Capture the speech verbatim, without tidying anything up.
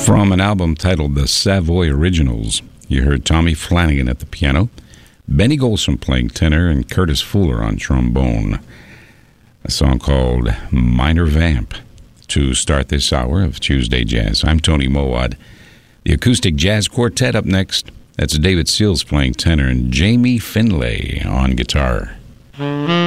From an album titled The Savoy Originals, you heard Tommy Flanagan at the piano, Benny Golson playing tenor, and Curtis Fuller on trombone. A song called Minor Vamp to start this hour of Tuesday Jazz. I'm Tony Mowad. The Acoustic Jazz Quartet up next. That's David Seals playing tenor and Jamie Finlay on guitar.